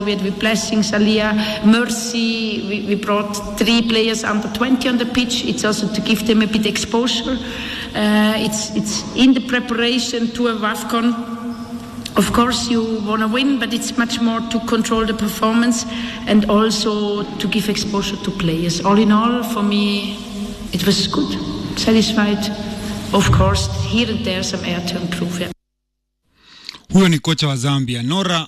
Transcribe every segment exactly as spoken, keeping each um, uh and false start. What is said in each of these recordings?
We had with Blessing, Salia, Mercy. We, we brought three players under twenty on the pitch. It's also to give them a bit exposure. Uh, it's it's in the preparation to a WAFCON. Of course, you want to win, but it's much more to control the performance and also to give exposure to players. All in all, for me, it was good, satisfied. Of course, here and there some area to improve. Yeah. Huyo ni kocha wa Zambia, Nora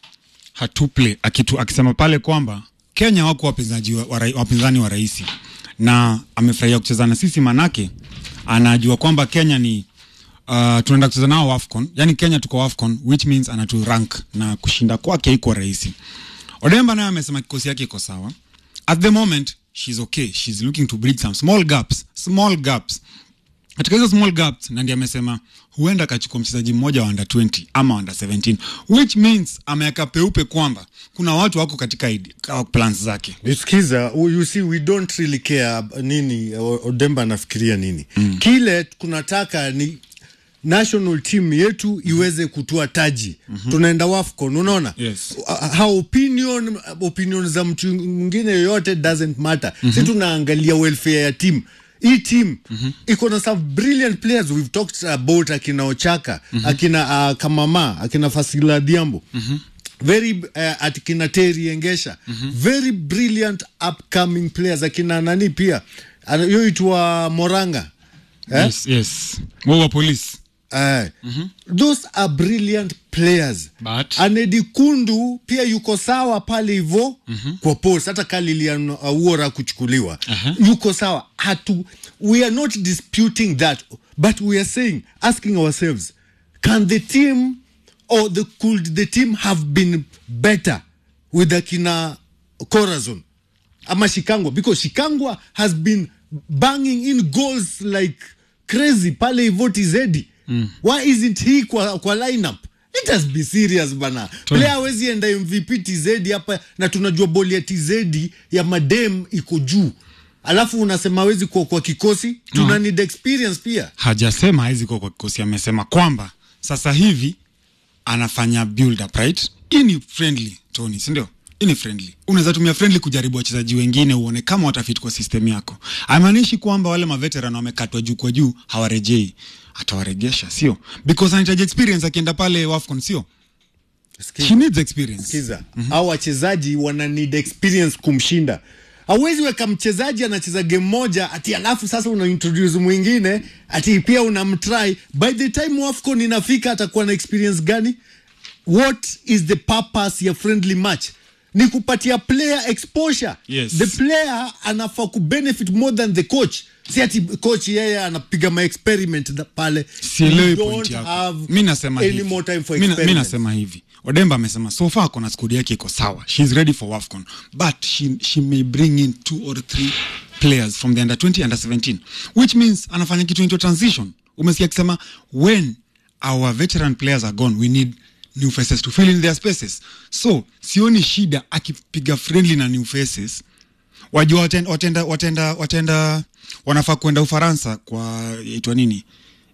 Hatuple, akitu akisema pale kwamba Kenya wako wapinzani wa, wapinzani wa rais na amefurahia kucheza na sisi, manake anajua kwamba Kenya ni uh, tunaenda kucheza nao WAFCON, yani Kenya tuko WAFCON, which means anatu rank na kushinda kwake iko rais. Odemba naye amesema kikosi yake iko sawa. At the moment she's okay, she's looking to bridge some small gaps, small gaps. Katika hizo small gaps na ndiye amesema huenda kachukua mchezaji mmoja wa under twenty ama under seventeen, which means ameweka peupe kwamba kuna watu wako katika plans zake. Usikiza, you see, we don't really care nini Odemba anafikiria nini. Mm. Kile kunataka ni national team yetu iweze kutua taji. Mm-hmm. Tunaenda WAFCON, unaona? Yes. How opinion opinion za mtu mwingine yote doesn't matter. Mm-hmm. Sisi tunaangalia welfare ya team. Hii team mm-hmm. iko na some brilliant players. We've talked about akina Ochaka, mm-hmm. akina uh, Kamama, akina Fasila Diambo. Mm-hmm. Very uh, akina Terry Engesha. Mm-hmm. Very brilliant upcoming players. Akina nani pia? Yo itwa Moranga. Eh? Yes, yes. Mwa police. Uh, mm-hmm. Those are brilliant players. But Anedi Kundu pia yuko sawa pale hivyo. Mm-hmm. Kwa post hata kali Lianouora kuchukuliwa. Uh-huh. Yuko sawa. Hatu, we are not disputing that, but we are saying, asking ourselves, can the team or the could the team have been better with the Kina Corazon ama Shikangwa, because Shikangwa has been banging in goals like crazy pale hivyo Tizedi. Mm. Why isn't he kwa, kwa lineup? It has be serious bana. Player hawezi enda M V P T Z hapa na tunajua boli ya T Z ya madem iko juu. Alafu unasema hawezi kwa, kwa kikosi. Tuna no. need experience pia. Hajasema hawezi kwa, kwa kikosi, amesema kwamba sasa hivi anafanya build up, right? Ini friendly Tony, si ndio? Ini friendly. Unaweza tumia friendly kujaribu wachezaji wengine uone kama watafit kwa system yako. Haimaanishi kwamba wale maveteran wamekatwa juu kwa juu hawarejei. Atawaregesha, sio? Because anahitaji experience akienda pale WAFCON, sio? Skiza. She needs experience. Skiza. Mm-hmm. Hao wachezaji wana need experience kumshinda. Hauwezi weka mchezaji anacheza game moja ati alafu sasa una introduce mwingine ati pia unamtry. By the time WAFCON inafika atakuwa na experience gani? What is the purpose ya friendly match? Ni kupatia player exposure. Yes. The player anafaa ku benefit more than the coach. Si ati coach yeye anapiga ma experiment pale. Sielewi point yako. Mimi nasema hivi. Mimi nasema hivi. Odemba amesema so far kuna squad yake iko sawa. She's ready for WAFCON, but she she may bring in two or three players from the under twenty, under seventeen, which means anafanya kitu into transition. Umesikia akisema when our veteran players are gone, we need new faces to fill in their spaces. So sioni shida akipiga friendly na new faces. Wajua watenda watenda watenda, watenda wanafaa kwenda Ufaransa kwa itwa nini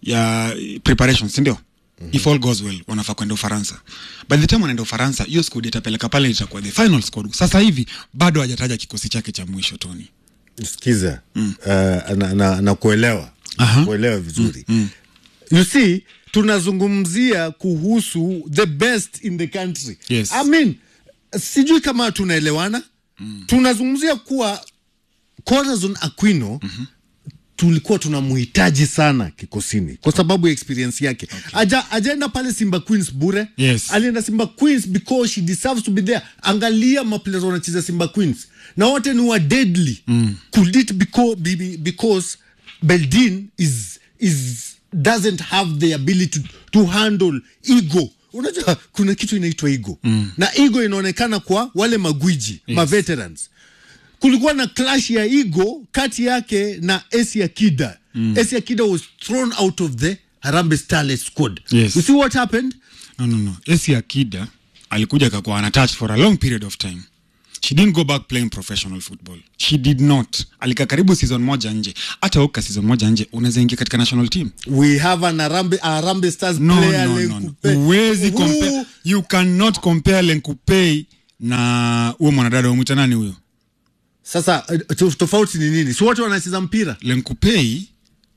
ya preparations, ndio? Mm-hmm. If all goes well wanafaa kwenda Ufaransa. By the time wanaenda Ufaransa, hiyo squad itapeleka pale itakuwa the final squad. Sasa hivi bado hajataja kikosi chake cha mwisho Tony. Sikiza. Mm. Uh, na, na, na kuelewa. Uh-huh. Kuelewa vizuri. Mm. Mm. You see, tunazungumzia kuhusu the best in the country. Yes. I mean, sijui kama tunaelewana. Mm. Tunazungumzia kuwa Corazon Aquino, mm-hmm. tulikuwa tunamuhitaji sana kikosini kwa sababu ya experience yake. Okay. Aja ajaenda pale Simba Queens bure. Yes. Alienda Simba Queens because she deserves to be there. Angalia maplayers wanacheza Simba Queens na wote ni wa deadly. Mm. Could it because be, because Beldin is is doesn't have the ability to, to handle ego. Unajua kuna kitu inaitwa ego. Mm. Na ego inaonekana kwa wale magwiji, yes. ma veterans. Kulikuwa na clash ya ego kati yake na Esia Kida. Mm. Esia Kida was thrown out of the Harambee Starlets squad. Yes. You see what happened? No, no, no. Esia Kida alikuja akakuwa unattached for a long period of time. She didn't go back playing professional football. She did not. Alika karibu season moja nje. Hata uka season moja nje unaweza ingia katika national team. We have an Harambee Harambee Stars no, player no, no, no. Uwezi compare. You cannot compare Lenkupei na huyo mwanadada umuita nani huyo? Sasa tofauti ni nini? Si wote wanacheza mpira? Lenkupei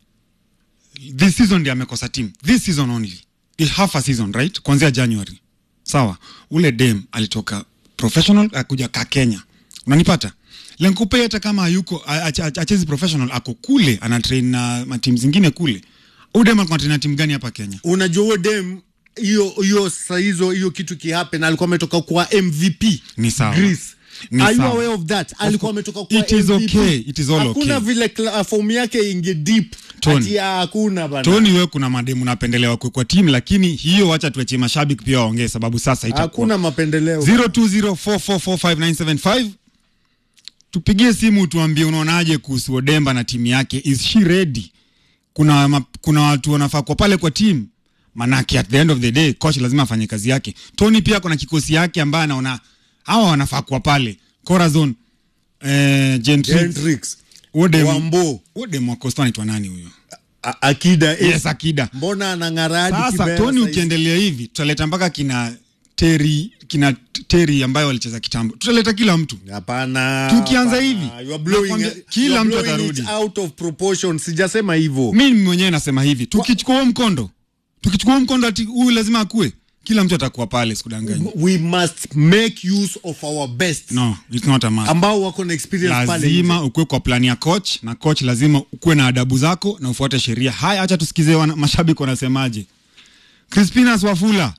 this season ndiye amekosa team. This season only. It's half a season, right? Kuanzia January. Sawa. Ule dem alitoka professional akuja ka Kenya. Unanipata? Lenkupei hata kama yuko achezi professional ako kule ana train na ma team zingine kule. Udem alikuwa train na team gani hapa Kenya? Unajua huo dem hiyo hiyo saizo hiyo kitu kihappen alikuwa ametoka kwa M V P. Ni sawa. Greece. Ni Are you aware of that? Alikuwa ametoka kwa it is M V P. Okay. It is all okay. Hakuna vile uh, form yake inge deep. Ati hakuna bana. Tony wewe kuna mademu unapendelewa kwa, kwa team lakini hiyo acha tuache mashabiki pia waongee sababu sasa itakuwa. Hakuna mapendeleo. zero two zero four four four five nine seven five Tupigie simu tuambie unaonaje kuhusu Odemba na timu yake. Is she ready? Kuna ma, kuna watu wanafaa kwa pale kwa team. Manaki at the end of the day coach lazima afanye kazi yake. Tony pia kuna kikosi yake ambaye anaona hawa wanafaa kwa pale. Corazon eh Gentrix, Gentrix. Odem Wambo. Odem wa Costa anaitwa nani huyo? Akida. Yes, Akida. Mbona anangaradi kibaya? Sasa Tony ukiendelea hivi tutaleta mpaka kina Terry kina Terry ambayo walicheza kitambo. Tutaleta kila mtu. Hapana. Tukianza hivi you are blowing kila mtu atarudi out of proportion. Sijasema hivyo. Mimi mwenyewe nasema hivi. Tukichukua mkondo. Tukichukua mkondo ati huyu lazima akue. Kila mtu atakuwa pale sikudanganya. We must make use of our best. No, it's not a must. Ambao wako na experience lazima pale. Lazima ukue kwa plani ya coach na coach lazima ukue na adabu zako na ufuate sheria. Haya acha tusikize mashabiki wanasemaje. Crispinas Wafula.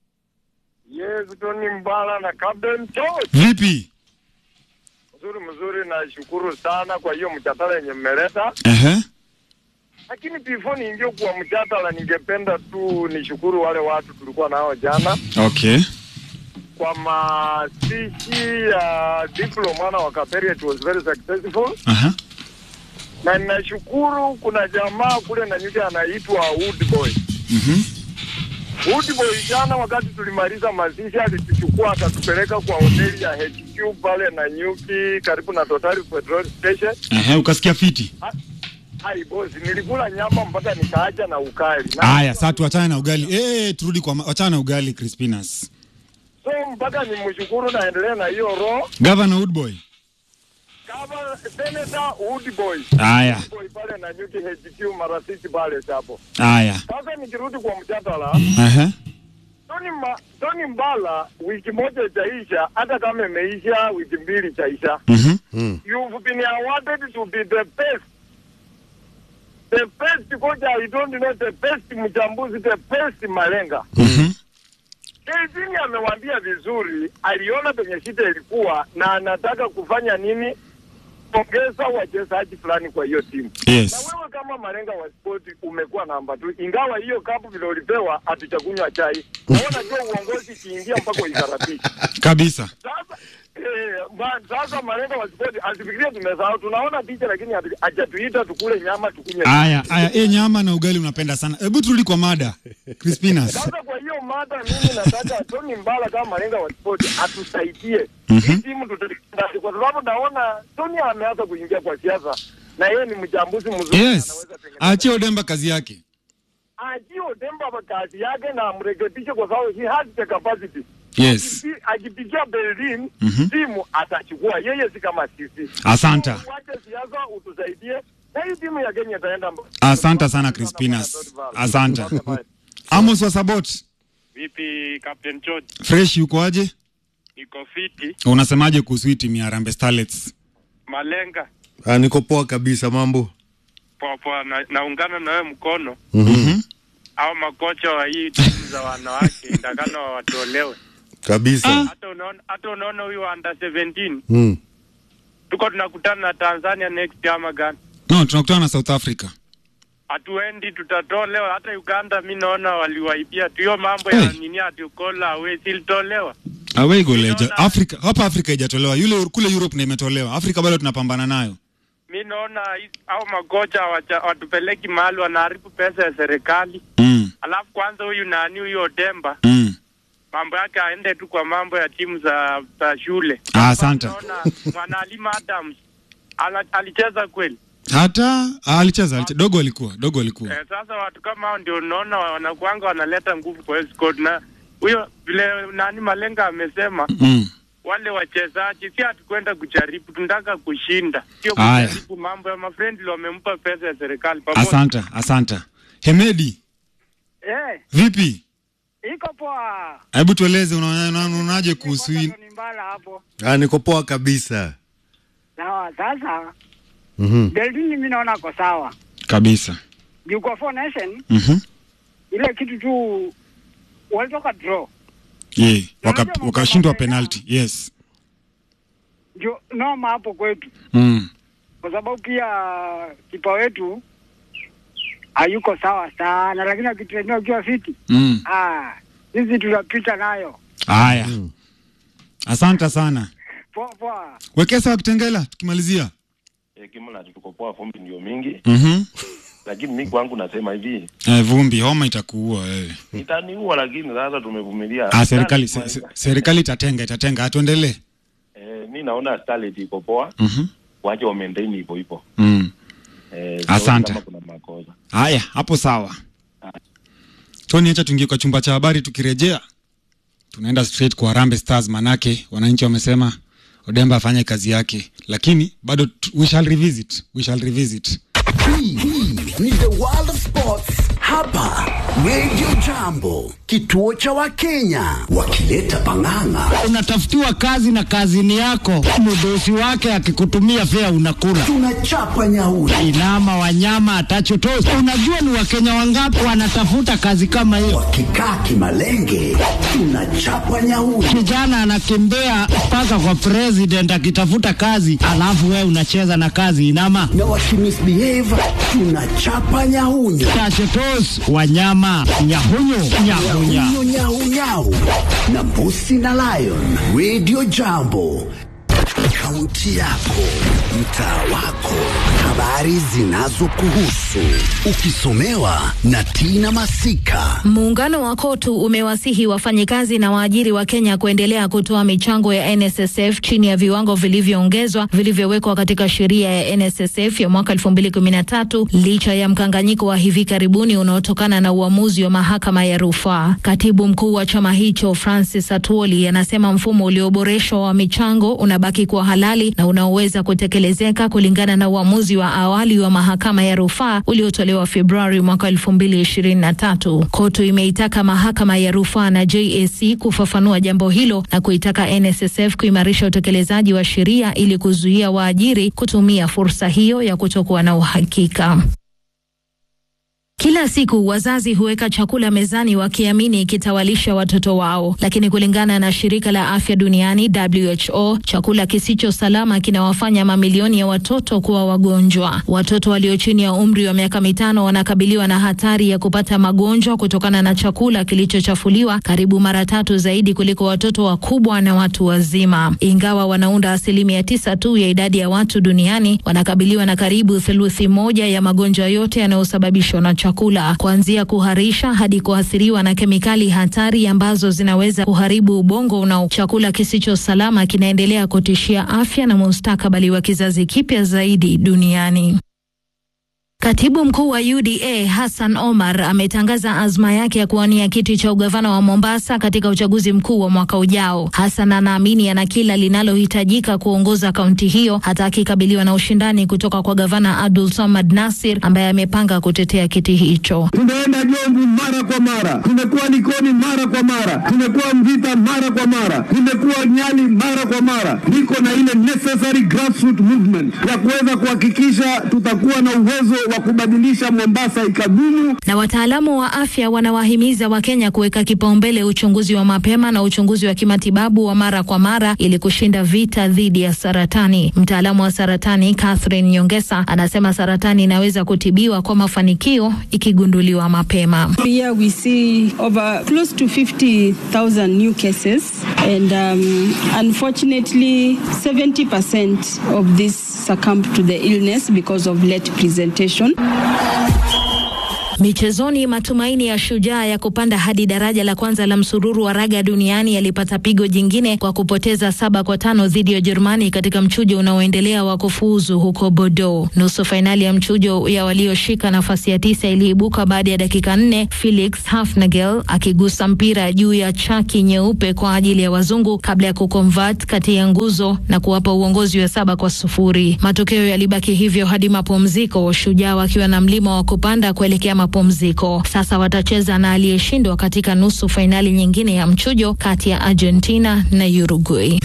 Yes, Tony Mbala na Captain George. Vipi? Mzuri mzuri na shukuru sana kwa hiyo mjadala yenye mmeleta. Ehe. Uh-huh. Lakini before niingie kwa mjadala ningependa tu nishukuru wale watu tulikuwa nao jana. Okay. Kwa masishi ya uh, diploma na Wakaperia, it was very successful. Aha. Uh-huh. Na ninashukuru kuna jamaa kule na nyuki anaitwa Woodboy. Mhm. Mm Woodboy jana wakati tulimaliza mazishi alituchukua akatupeleka kwa hoteli ya H Q pale na nyuki karibu na Total Petrol Station. Ehe, ukasikia fiti? Ha, hai boss, nilikula nyama mpaka nikaacha na ukali. Haya, sasa tuachane na ugali. Eh, hey, turudi kwa achana na ugali Crispinas. So mpaka nimshukuru na endelea na hiyo roho. Governor Woodboy. Governor Senator Woodboy. Haya. Woodboy pale na nyuki H Q marafiki pale hapo. Haya. Sasa nikirudi kwa mjadala. Ehe. Uh-huh. Tony Ma, Tony Mbala wiki moja itaisha, hata kama imeisha wiki mbili itaisha. Mhm. Mm You've been awarded to be the best. The best coach, I don't know, the best mchambuzi, the best malenga. Mhm. Kazini amewaambia vizuri, aliona penye shida ilikuwa na anataka kufanya nini? Ongeza wachezaji fulani kwa hiyo timu. Yes. Na wewe kama malenga wa sport umekuwa namba tu, ingawa hiyo kapu vile ulipewa hatuchakunywa chai. Naona jua uongozi kiingia mpaka ikarabisha. Kabisa. Sasa eh ba, sasa malenga wa sport asifikirie tumesahau, tunaona picha lakini hajatuita tukule nyama tukunywe. Haya, haya, eh nyama na ugali unapenda sana. Hebu turudi kwa mada. Crispinas. Sasa kwa hiyo mada mimi nataka Tony Mbala kama malenga wa sport atusaidie. Mm-hmm. Hii timu tutaenda kwa sababu naona Tony ameanza kuingia kwa siasa na yeye ni mchambuzi mzuri. Yes. Achie Odemba kazi yake. Achie Odemba kazi yake na amrekebishe kwa sababu he has the capacity. Yes. Akipigia Berlin, mm-hmm. timu atachukua, yeye si kama sisi. Asante. Wacha siasa utusaidie. Na hii timu ya Kenya itaenda. Asante sana Crispinas. Asante. Amos wa Sabot. Vipi Captain George? Fresh uko aje? Niko fiti. Unasemaje kuhusu timu ya Harambee Starlets? Malenga. Ah, niko poa kabisa mambo. Poa poa na, naungana na wewe mkono. Mhm. Mm au makocha wa hii timu za wanawake ndakana watolewe. Kabisa. Ah. Hata unaona hata unaona huyu under seventeen. Mm. Tuko tunakutana na Tanzania next ama gani? No, tunakutana na South Africa. Hatuendi tutatolewa, hata Uganda mimi naona waliwaibia tu hiyo mambo ya hey. Nini ati ukola awe silitolewa. Away goleja. Afrika, hapa Afrika haijatolewa. Yule kule Europe na imetolewa. Afrika bado tunapambana nayo. Mimi naona au makocha watupeleki mahali wanaharibu pesa ya serikali. Mm. Alafu kwanza huyu nani huyo Odemba. Mm. Mambo yake aende tu kwa mambo ya timu za, za shule. Ah, asante. Naona Mwanalima Adams alicheza kweli. Hata alicheza, alicheza dogo alikuwa, dogo alikuwa. Eh, sasa watu kama hao ndio unaona wanakuanga wanaleta nguvu kwa squad na huyo vile nani Malenga amesema. Mm. wale wachezaji, si atukwenda kujaribu, tunataka kushinda. Sio kujaribu mambo ya mafriendly wamempa pesa ya serikali pamoja. Asante, asante. Hemedi. Eh. Vipi? Iko poa. Hebu tueleze unaonaje kuhusu hii? Ah, niko poa kabisa. Sawa, sasa. Mhm. Delvin mimi naona kwa sawa. Kabisa. Yuko for nation. Mhm. Ile kitu tu walitoka draw. Yeah, waka wakashindwa penalty. Yes. Jo, noma hapo kwetu. Mm. Kwa sababu pia kipa wetu hayuko sawa sana, lakini akitrainiwa ukiwa fiti. Mm. Ah, hizi tunapita nayo. Haya. Mm. Asante sana. Poa poa. Wekesa Kitengela tukimalizia. Eh, kimona tuko poa, vumbi ndio mingi. Mhm. Lakini mimi kwangu nasema hivi. Eh, vumbi homa itakuua wewe. Itaniua, lakini sasa tumevumilia. Ah, serikali se, serikali itatenga itatenga atuendelee. Eh, mimi naona Starlet iko poa. Mhm. Waje wa maintain hivyo hivyo. Mm. Eh, asante. Kama kuna makosa. Haya, hapo sawa. Tony, acha tuingie kwa chumba cha habari, tukirejea tunaenda straight kwa Harambee Stars, manake wananchi wamesema Odemba afanye kazi yake, lakini bado we shall revisit, we shall revisit. Hii ni the world of sports hapa Radio Jambo, kituo cha Wakenya wakileta pang'ang'a. Unatafutiwa kazi na kazini yako, mdosi wake akikutumia fea unakula. Tunachapa nyauri. Inama wanyama atachotosi. Unajua ni Wakenya wangapi wanatafuta kazi kama hiyo? Wakikaa kimalenge, tunachapa nyauri. Kijana anakimbia mpaka kwa president akitafuta kazi, alafu wewe unacheza na kazi inama. Na wakimisbehave, tunachapa nyahunyo. Tachetos, wanyama, nyahunyo, nyahunya. Nyahunyo, nyahunyau. Na Mbusi na Lion. Radio Jambo. Kaunti yako, mtaa wako, habari zinazokuhusu, ukisomewa na Tina Masika. Muungano wa KOTU umewasihi wafanyikazi na waajiri wa Kenya kuendelea kutoa michango ya N S S F chini ya viwango vilivyoongezwa vilivyowekwa katika sheria ya N S S F ya mwaka elfu mbili kumi na tatu licha ya mkanganyiko wa hivi karibuni unaotokana na uamuzi wa mahakama ya rufaa. Katibu mkuu wa chama hicho Francis Atwoli anasema mfumo ulioboreshwa wa michango unabaki kwa halali na unaoweza kutekelezeka kulingana na uamuzi wa awali wa mahakama ya rufaa uliotolewa Februari mwaka elfu mbili ishirini na tatu. KOTU imeitaka mahakama ya rufaa na J A C kufafanua jambo hilo na kuitaka N S S F kuimarisha utekelezaji wa sheria ili kuzuia waajiri kutumia fursa hiyo ya kutokuwa na uhakika. Kila siku wazazi huweka chakula mezani wakiamini kitawalisha watoto wao, lakini kulingana na shirika la afya duniani W H O, chakula kisicho salama kinawafanya mamilioni ya watoto kuwa wagonjwa. Watoto walio chini ya umri wa miaka mitano wanakabiliwa na hatari ya kupata magonjwa kutokana na chakula kilichochafuliwa karibu mara tatu zaidi kuliko watoto wakubwa na watu wazima. Ingawa wanaunda asilimia tisa tu ya idadi ya watu duniani, wanakabiliwa na karibu theluthi moja ya magonjwa yote yanayosababishwa na chakula. Chakula, kuanzia kuharisha hadi kuathiriwa na kemikali hatari ambazo zinaweza kuharibu ubongo. Na chakula kisicho salama kinaendelea kutishia afya na mustakabali wa kizazi kipya zaidi duniani. Katibu mkuu wa U D A Hassan Omar ametangaza azma yake ya kuwania kiti cha ugavana wa Mombasa katika uchaguzi mkuu wa mwaka ujao. Hassan anaamini ana kila linalohitajika kuongoza kaunti hiyo hata akikabiliwa na ushindani kutoka kwa gavana Abdul Samad Nasir ambaye amepanga kutetea kiti hicho. Tumeenda Jomvu mara kwa mara, tumekuwa Likoni mara kwa mara, tumekuwa Mvita mara kwa mara, tumekuwa Nyali mara kwa mara. Niko na ile necessary grassroots movement ya kuweza kuhakikisha tutakuwa na uwezo wa kubadilisha Mombasa ikadumu. Na wataalamu wa afya wanawahimiza Wakenya kuweka kipaumbele uchunguzi wa mapema na uchunguzi wa kimatibabu wa mara kwa mara ili kushinda vita dhidi ya saratani. Mtaalamu wa saratani Catherine Nyongesa anasema saratani inaweza kutibiwa kwa mafanikio ikigunduliwa mapema. Here we see over close to fifty thousand new cases and um, unfortunately seventy percent of this succumb to the illness because of late presentation. Michezoni, matumaini ya Shujaa ya kupanda hadi daraja la kwanza la msururu wa raga duniani yalipata pigo jingine kwa kupoteza saba kwa tano dhidi ya Jerumani katika mchujo unaoendelea wa kufuzu huko Bordeaux. Nusu fainali ya mchujo ya walioshika nafasi ya tisa iliibuka baada ya dakika nne, Felix Hafnagel akigusa mpira juu ya chaki nyeupe kwa ajili ya wazungu kabla ya kuconvert kati ya nguzo na kuwapa uongozi wa saba kwa sufuri. Matokeo yalibaki hivyo hadi mapumziko, Shujaa wakiwa na mlima wa kupanda kuelekea mapumziko. Sasa watacheza na aliyeshindwa katika nusu fainali nyingine ya mchujo kati ya Argentina na Uruguay.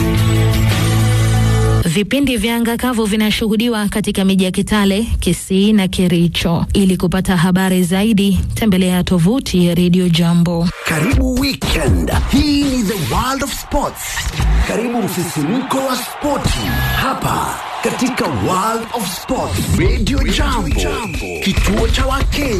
Vipindi vya anga kavu vinashuhudiwa katika miji ya Kitale, Kisii na Kericho. Ili kupata habari zaidi, tembelea tovuti ya Radio Jambo. Karibu weekend. Hii ni the World of Sports. Karibu msisimko wa spoti hapa katika World of Sports. Radio Jambo, kituo cha Wakenya.